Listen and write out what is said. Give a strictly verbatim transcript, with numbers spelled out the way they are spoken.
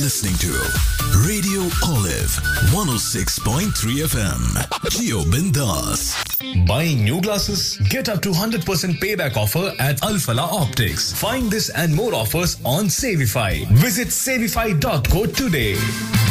listening to Radio Olive one oh six point three F M. Geo Bindas. Buying new glasses? Get up to one hundred percent payback offer at Al Falah Optics. Find this and more offers on Savify. Visit savify dot co today.